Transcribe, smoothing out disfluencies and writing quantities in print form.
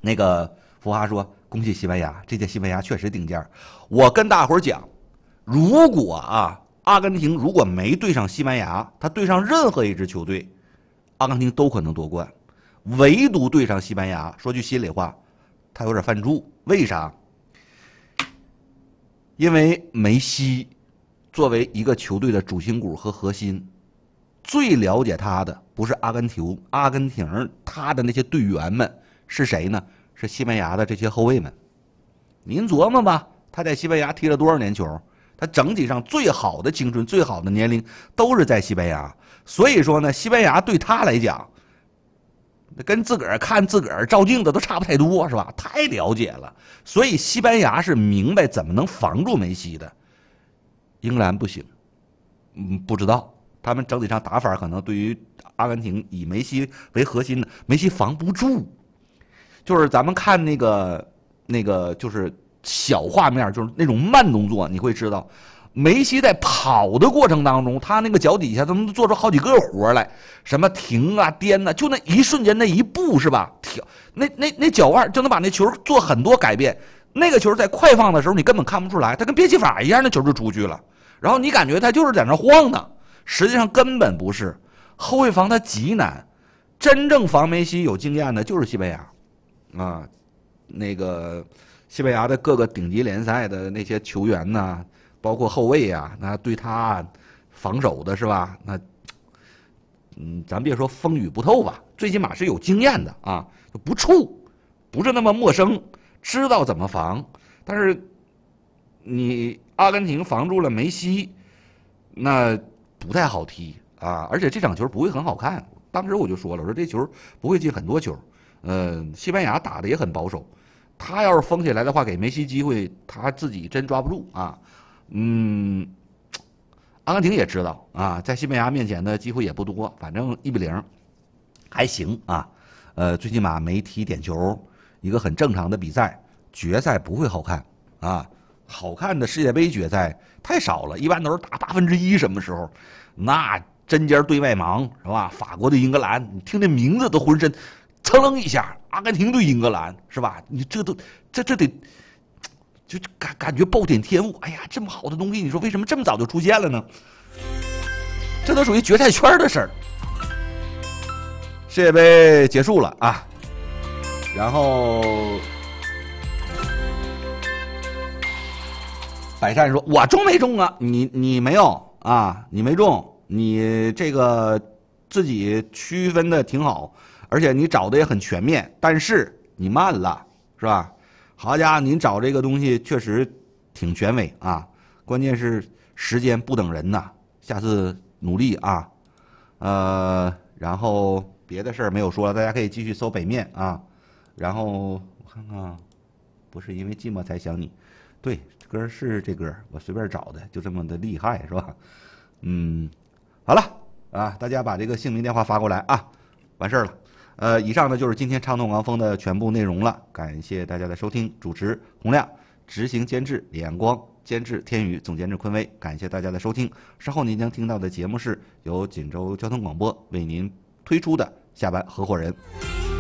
那个福华说：“恭喜西班牙，这届西班牙确实顶尖。”我跟大伙儿讲，如果阿根廷如果没对上西班牙，他对上任何一支球队，阿根廷都可能夺冠，唯独对上西班牙，说句心里话，他有点犯怵。为啥？因为梅西作为一个球队的主心骨和核心，最了解他的不是阿根廷他的那些队员们是谁呢？是西班牙的这些后卫们。您琢磨吧，他在西班牙踢了多少年球？他整体上最好的青春、最好的年龄都是在西班牙。所以说呢，西班牙对他来讲，跟自个儿看自个儿照镜子都差不太多，是吧？太了解了。所以西班牙是明白怎么能防住梅西的。英格兰不行，不知道。他们整体上打法可能对于阿根廷以梅西为核心的，梅西防不住。就是咱们看那个就是小画面，就是那种慢动作，你会知道，梅西在跑的过程当中，他那个脚底下都能做出好几个活来，什么停啊、颠啊，就那一瞬间那一步是吧？那脚腕就能把那球做很多改变。那个球在快放的时候你根本看不出来，他跟变戏法一样，那球就出去了。然后你感觉他就是在那晃呢，实际上根本不是。后卫防他极难，真正防梅西有经验的就是西班牙。那个西班牙的各个顶级联赛的那些球员呢，包括后卫啊，那对他防守的是吧？那咱别说风雨不透吧，最起码是有经验的啊，不怵，不是那么陌生，知道怎么防。但是你阿根廷防住了梅西，那不太好踢啊，而且这场球不会很好看。当时我就说了，我说这球不会进很多球。西班牙打的也很保守，他要是封起来的话，给梅西机会，他自己真抓不住啊。阿根廷也知道啊，在西班牙面前的机会也不多，反正1-0，还行啊。最起码没踢点球，一个很正常的比赛。决赛不会好看啊，好看的世界杯决赛太少了，一般都是打1/8，什么时候？那针尖对麦芒是吧？法国对英格兰，你听这名字都浑身噌楞一下，阿根廷对英格兰是吧？你这得就感觉暴殄天物。哎呀，这么好的东西，你说为什么这么早就出现了呢？这都属于决赛圈的事儿。世界杯结束了啊，然后百善说：“我中没中啊？你没有啊？你没中，你这个自己区分的挺好。”而且你找的也很全面，但是你慢了，是吧？好家伙，您找这个东西确实挺权威啊，关键是时间不等人呐，下次努力啊。然后别的事儿没有说了，大家可以继续搜北面啊。然后我看看，不是因为寂寞才想你，对，歌是这歌，我随便找的，就这么的厉害，是吧？好了啊，大家把这个姓名电话发过来啊，完事儿了。以上呢就是今天畅通王峰的全部内容了，感谢大家的收听，主持洪亮，执行监制李阳光，监制天宇，总监制坤威，感谢大家的收听。稍后您将听到的节目是由锦州交通广播为您推出的下班合伙人。